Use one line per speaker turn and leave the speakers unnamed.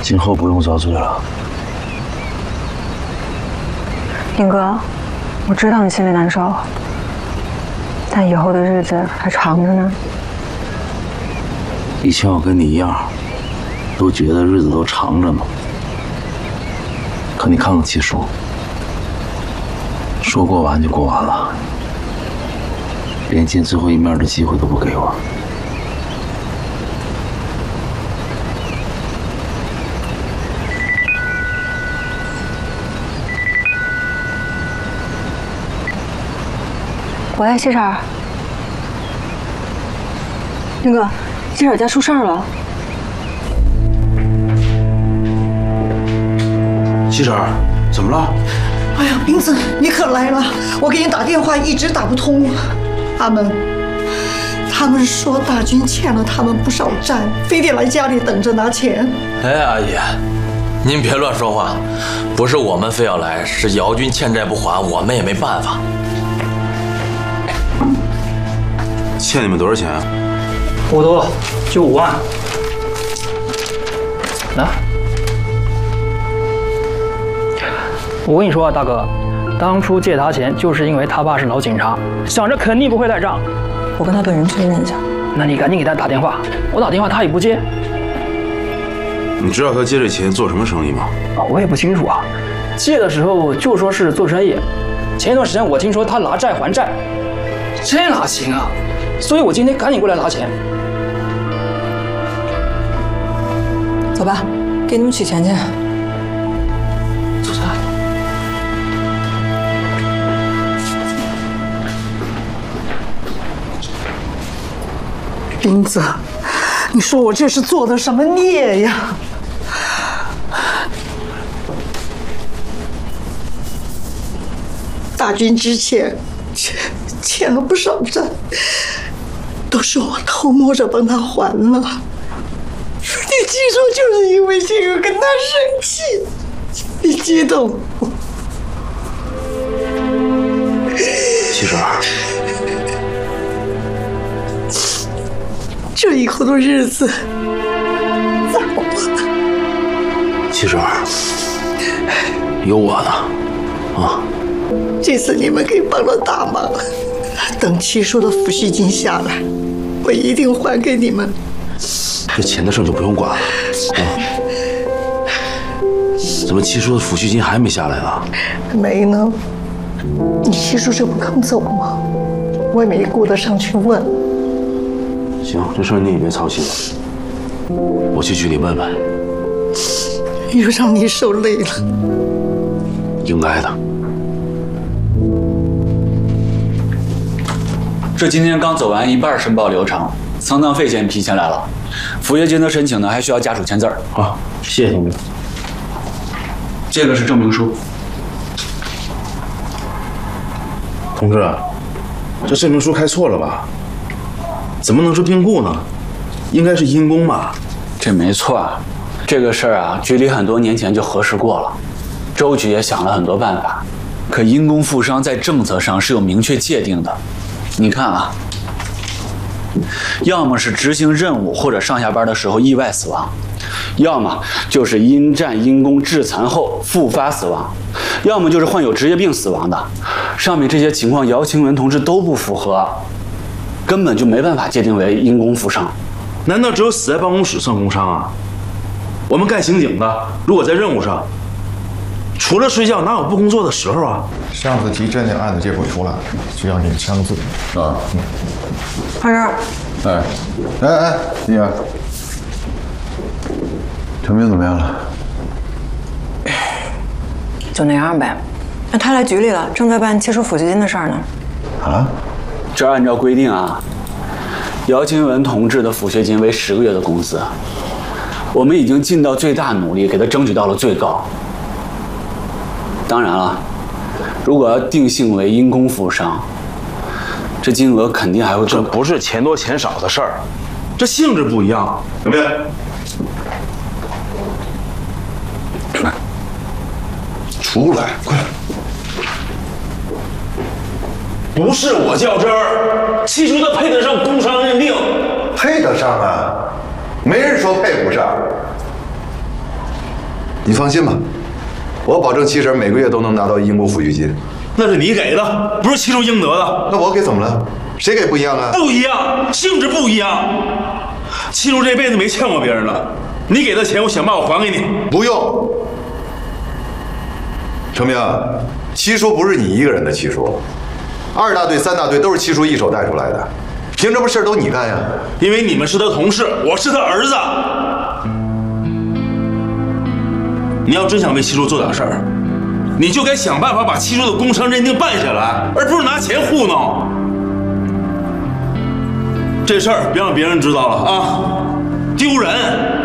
今后不用遭罪了。
林哥，我知道你心里难受，但以后的日子还长着呢。
以前我跟你一样，都觉得日子都长着呢。可你看看七叔，说过完就过完了，连见最后一面的机会都不给我。
喂，谢婶儿。林哥，谢婶儿家出事儿了。
七婶儿，怎么了？
哎呀，冰子，你可来了！我给你打电话一直打不通。他们说大军欠了他们不少债，非得来家里等着拿钱。
哎，阿姨，您别乱说话，不是我们非要来，是姚军欠债不还，我们也没办法。
欠你们多少钱啊？
不多，就5万。来，我跟你说啊，大哥，当初借他钱就是因为他爸是老警察，想着肯定不会赖账。
我跟他本人确认一下。
那你赶紧给他打电话，我打电话他也不接。
你知道他借这钱做什么生意吗？
我也不清楚啊，借的时候就说是做生意。前一段时间我听说他拿债还债，这哪行啊？所以我今天赶紧过来拿钱。
走吧，给你们取钱去。
走着。
冰子，你说我这是做的什么孽呀？大军之前欠了不少债，都是我偷摸着帮他还了。你记住，就是因为这个跟他生气，你激动。
七婶儿，
这以后的日子咋过？
七婶儿，有我呢，啊！
这次你们给帮了大忙，等七叔的抚恤金下来，我一定还给你们。
这钱的事就不用管了，啊！怎么七叔的抚恤金还没下来呢？
没呢，你七叔这不刚走吗？我也没顾得上去问。
行，这事儿你也别操心了，我去局里问问。
又让你受累了。
应该的。
这今天刚走完一半申报流程，丧葬费先批下来了，抚恤金的申请呢还需要家属签字儿。
好，谢谢同志。
这个是证明书。
同志，这证明书开错了吧？怎么能是病故呢？应该是因公吧？
这没错啊，这个事儿啊，局里很多年前就核实过了，周局也想了很多办法，可因公负伤在政策上是有明确界定的。你看啊，要么是执行任务或者上下班的时候意外死亡，要么就是因战因公致残后复发死亡，要么就是患有职业病死亡的。上面这些情况，姚清文同志都不符合，根本就没办法界定为因公负伤。
难道只有死在办公室算工伤啊？我们干刑警的，如果在任务上，除了睡觉哪有不工作的时候啊？
上次提侦的案子结果出来了，需要你签个字啊。
胖婶儿，
哎，你啊，成兵怎么样了？
就那样呗。那他来局里了，正在办切除抚恤金的事儿呢。
啊？
这按照规定啊，姚清文同志的抚恤金为10个月的工资，我们已经尽到最大努力给他争取到了最高。当然了，如果要定性为因公负伤，这金额肯定还会更高。
这不是钱多钱少的事儿，这性质不一样。小编，出来，快！不是我较真儿，七叔他配得上工伤认定。
配得上啊，没人说配不上。
你放心吧，我保证七婶每个月都能拿到应付抚恤金。
那是你给的，不是七叔应得的。
那我给怎么了？谁给不一样啊？
不一样，性质不一样。七叔这辈子没欠过别人了，你给的钱我想办法还给你。
不用。成明，七叔不是你一个人的七叔，2大队、3大队都是七叔一手带出来的，凭这不事儿都你干呀？
因为你们是他同事，我是他儿子。你要真想为七叔做点事儿，你就该想办法把七叔的工伤认定办下来，而不是拿钱糊弄。这事儿别让别人知道了啊，丢人！